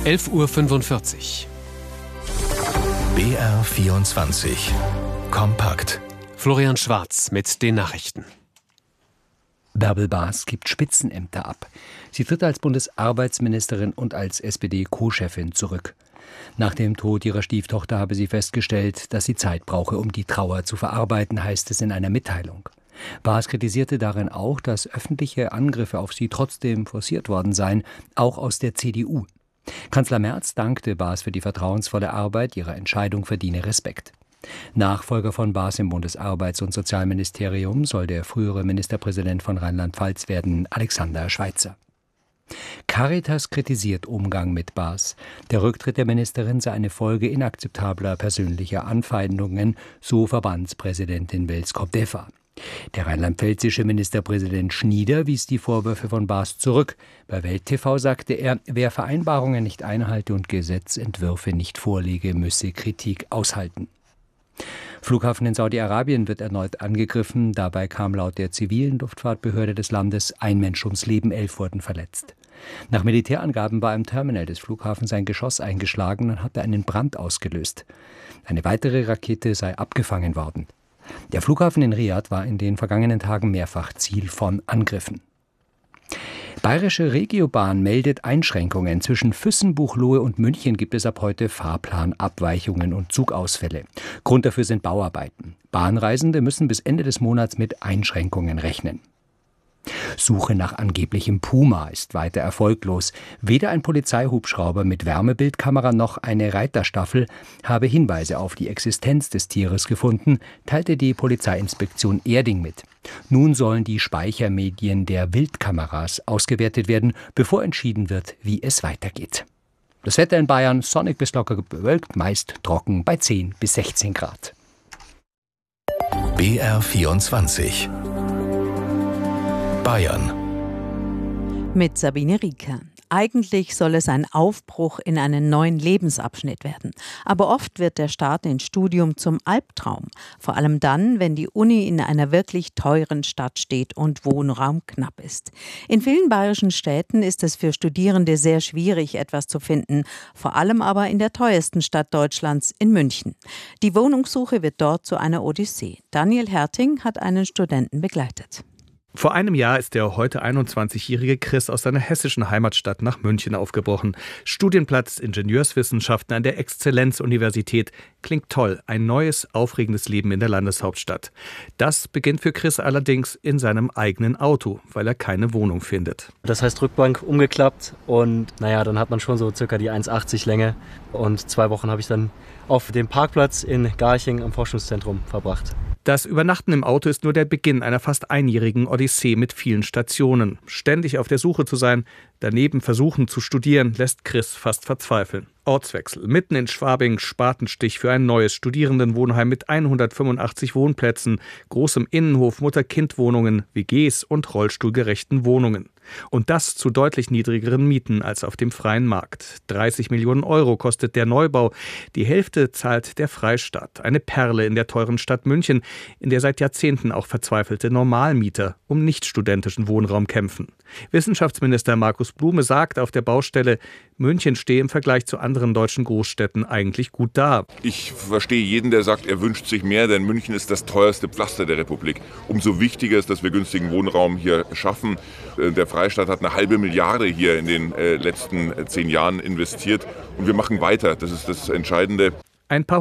11:45 Uhr. BR24 kompakt. Florian Schwarz mit den Nachrichten. Bärbel Baas gibt Spitzenämter ab. Sie tritt als Bundesarbeitsministerin und als SPD-Co-Chefin zurück. Nach dem Tod ihrer Stieftochter habe sie festgestellt, dass sie Zeit brauche, um die Trauer zu verarbeiten, heißt es in einer Mitteilung. Baas kritisierte darin auch, dass öffentliche Angriffe auf sie trotzdem forciert worden seien, auch aus der CDU. Kanzler Merz dankte Baas für die vertrauensvolle Arbeit, ihre Entscheidung verdiene Respekt. Nachfolger von Baas im Bundesarbeits- und Sozialministerium soll der frühere Ministerpräsident von Rheinland-Pfalz werden, Alexander Schweitzer. Caritas kritisiert Umgang mit Baas. Der Rücktritt der Ministerin sei eine Folge inakzeptabler persönlicher Anfeindungen, so Verbandspräsidentin Welskop-Defa. Der rheinland-pfälzische Ministerpräsident Schnieder wies die Vorwürfe von Baas zurück. Bei Welt TV sagte er, wer Vereinbarungen nicht einhalte und Gesetzentwürfe nicht vorlege, müsse Kritik aushalten. Flughafen in Saudi-Arabien wird erneut angegriffen. Dabei kam laut der zivilen Luftfahrtbehörde des Landes ein Mensch ums Leben, 11 wurden verletzt. Nach Militärangaben war im Terminal des Flughafens ein Geschoss eingeschlagen und hatte einen Brand ausgelöst. Eine weitere Rakete sei abgefangen worden. Der Flughafen in Riad war in den vergangenen Tagen mehrfach Ziel von Angriffen. Bayerische Regiobahn meldet Einschränkungen. Zwischen Füssen, Buchloe und München gibt es ab heute Fahrplanabweichungen und Zugausfälle. Grund dafür sind Bauarbeiten. Bahnreisende müssen bis Ende des Monats mit Einschränkungen rechnen. Suche nach angeblichem Puma ist weiter erfolglos. Weder ein Polizeihubschrauber mit Wärmebildkamera noch eine Reiterstaffel habe Hinweise auf die Existenz des Tieres gefunden, teilte die Polizeiinspektion Erding mit. Nun sollen die Speichermedien der Wildkameras ausgewertet werden, bevor entschieden wird, wie es weitergeht. Das Wetter in Bayern sonnig bis locker bewölkt, meist trocken bei 10 bis 16 Grad. BR24 Bayern. Mit Sabine Rieker. Eigentlich soll es ein Aufbruch in einen neuen Lebensabschnitt werden. Aber oft wird der Start ins Studium zum Albtraum. Vor allem dann, wenn die Uni in einer wirklich teuren Stadt steht und Wohnraum knapp ist. In vielen bayerischen Städten ist es für Studierende sehr schwierig, etwas zu finden. Vor allem aber in der teuersten Stadt Deutschlands, in München. Die Wohnungssuche wird dort zu einer Odyssee. Daniel Herting hat einen Studenten begleitet. Vor einem Jahr ist der heute 21-jährige Chris aus seiner hessischen Heimatstadt nach München aufgebrochen. Studienplatz Ingenieurswissenschaften an der Exzellenzuniversität. Klingt toll, ein neues, aufregendes Leben in der Landeshauptstadt. Das beginnt für Chris allerdings in seinem eigenen Auto, weil er keine Wohnung findet. Das heißt Rückbank umgeklappt und dann hat man schon so circa die 1,80 Länge. Und 2 Wochen habe ich dann auf dem Parkplatz in Garching am Forschungszentrum verbracht. Das Übernachten im Auto ist nur der Beginn einer fast einjährigen Odyssee mit vielen Stationen. Ständig auf der Suche zu sein, daneben versuchen zu studieren, lässt Chris fast verzweifeln. Ortswechsel. Mitten in Schwabing Spatenstich für ein neues Studierendenwohnheim mit 185 Wohnplätzen, großem Innenhof, Mutter-Kind-Wohnungen, WGs und rollstuhlgerechten Wohnungen. Und das zu deutlich niedrigeren Mieten als auf dem freien Markt. 30 Millionen Euro kostet der Neubau. Die Hälfte zahlt der Freistaat. Eine Perle in der teuren Stadt München, in der seit Jahrzehnten auch verzweifelte Normalmieter um nicht-studentischen Wohnraum kämpfen. Wissenschaftsminister Markus Blume sagt auf der Baustelle, München stehe im Vergleich zu anderen deutschen Großstädten eigentlich gut da. Ich verstehe jeden, der sagt, er wünscht sich mehr, denn München ist das teuerste Pflaster der Republik. Umso wichtiger ist, dass wir günstigen Wohnraum hier schaffen. Der Freistaat hat 1,5 Milliarde hier in den letzten 10 Jahren investiert und wir machen weiter. Das ist das Entscheidende. Ein paar